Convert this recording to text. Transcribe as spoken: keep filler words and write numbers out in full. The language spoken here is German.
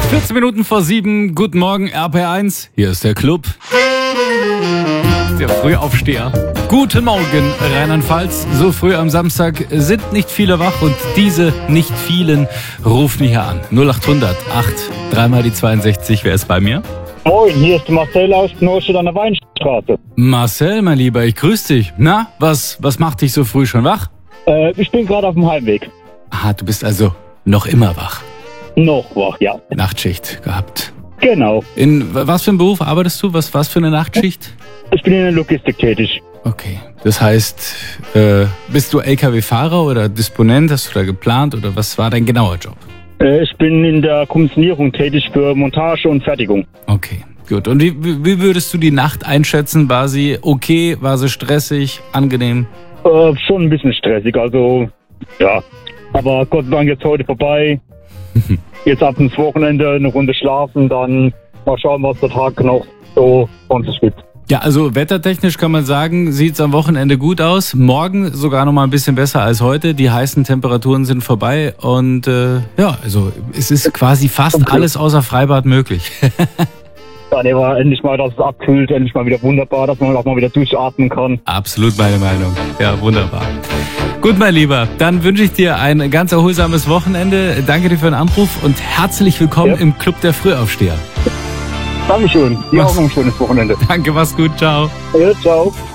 vierzehn Minuten vor sieben, guten Morgen R P eins, hier ist der Club. Der Frühaufsteher. Guten Morgen Rheinland-Pfalz, so früh am Samstag sind nicht viele wach und diese nicht vielen rufen hier an. null acht hundert acht, dreimal die zweiundsechzig, wer ist bei mir? Moin, hier ist Marcel aus Norstedt an der Weinstraße. Marcel, mein Lieber, ich grüße dich. Na, was, was macht dich so früh schon wach? Äh, ich bin gerade auf dem Heimweg. Ah, du bist also noch immer wach. Noch wach, ja. Nachtschicht gehabt. Genau. In was für einem Beruf arbeitest du? Was, was für eine Nachtschicht? Ich bin in der Logistik tätig. Okay, das heißt, äh, bist du L K W-Fahrer oder Disponent? Hast du da geplant oder was war dein genauer Job? Äh, ich bin in der Kommissionierung tätig für Montage und Fertigung. Okay, gut. Und wie, wie würdest du die Nacht einschätzen? War sie okay? War sie stressig? Angenehm? Äh, schon ein bisschen stressig, also ja. Aber Gott sei Dank jetzt heute vorbei. Jetzt ab ins Wochenende eine Runde schlafen, dann mal schauen, was der Tag noch so von sich gibt. Ja, also wettertechnisch kann man sagen, sieht es am Wochenende gut aus. Morgen sogar noch mal ein bisschen besser als heute. Die heißen Temperaturen sind vorbei und äh, ja, also es ist quasi fast okay. alles außer Freibad möglich. Ja, nee, war endlich mal, dass es abkühlt, endlich mal wieder wunderbar, dass man auch mal wieder durchatmen kann. Absolut meine Meinung. Ja, wunderbar. Gut, mein Lieber, dann wünsche ich dir ein ganz erholsames Wochenende. Danke dir für den Anruf und herzlich willkommen ja. im Club der Frühaufsteher. Dankeschön. Dir auch noch ein schönes Wochenende. Danke, mach's gut. Ciao. Ja, ciao.